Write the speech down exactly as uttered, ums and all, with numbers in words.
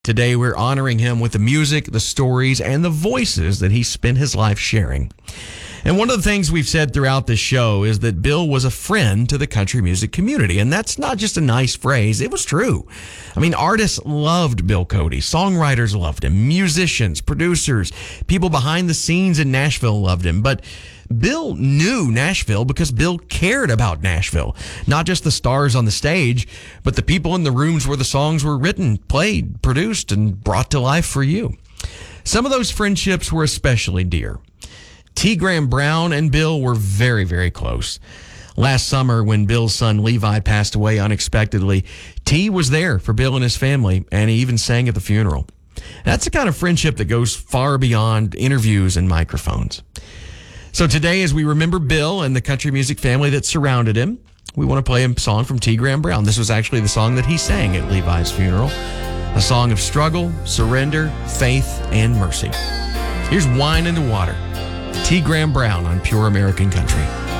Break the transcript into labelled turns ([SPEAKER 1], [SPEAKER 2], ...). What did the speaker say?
[SPEAKER 1] Today, we're honoring him with the music, the stories, and the voices that he spent his life sharing. And one of the things we've said throughout this show is that Bill was a friend to the country music community. And that's not just a nice phrase. It was true. I mean, artists loved Bill Cody. Songwriters loved him. Musicians, producers, people behind the scenes in Nashville loved him. But Bill knew Nashville because Bill cared about Nashville. Not just the stars on the stage, but the people in the rooms where the songs were written, played, produced, and brought to life for you. Some of those friendships were especially dear. T. Graham Brown and Bill were very, very close. Last summer, when Bill's son Levi passed away unexpectedly, T was there for Bill and his family, and he even sang at the funeral. That's the kind of friendship that goes far beyond interviews and microphones. So today, as we remember Bill and the country music family that surrounded him, we want to play a song from T. Graham Brown. This was actually the song that he sang at Levi's funeral, a song of struggle, surrender, faith, and mercy. Here's Wine in the Water. T. Graham Brown on Pure American Country.